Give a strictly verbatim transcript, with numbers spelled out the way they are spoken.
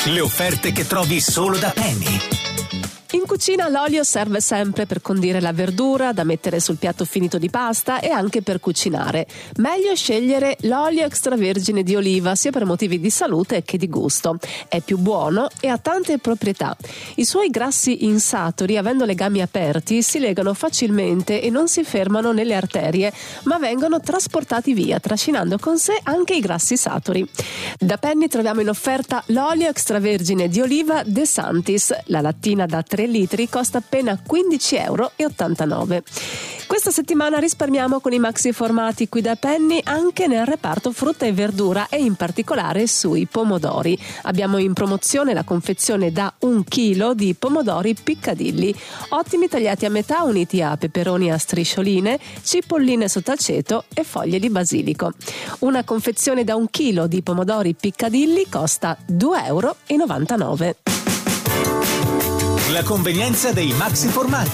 Le offerte che trovi solo da Penny. In cucina l'olio serve sempre per condire la verdura, da mettere sul piatto finito di pasta e anche per cucinare. Meglio scegliere l'olio extravergine di oliva, sia per motivi di salute che di gusto. È più buono e ha tante proprietà. I suoi grassi insaturi, avendo legami aperti, si legano facilmente e non si fermano nelle arterie, ma vengono trasportati via, trascinando con sé anche i grassi saturi. Da Penny troviamo in offerta l'olio extravergine di oliva De Santis. La lattina da tre litri costa appena quindici virgola ottantanove euro. Questa settimana risparmiamo con i maxi formati qui da Penny anche nel reparto frutta e verdura e in particolare sui pomodori. Abbiamo in promozione la confezione da un chilo di pomodori piccadilli, ottimi tagliati a metà uniti a peperoni a striscioline, cipolline sott'aceto e foglie di basilico. Una confezione da un chilo di pomodori piccadilli costa due virgola novantanove euro. La convenienza dei maxi formati.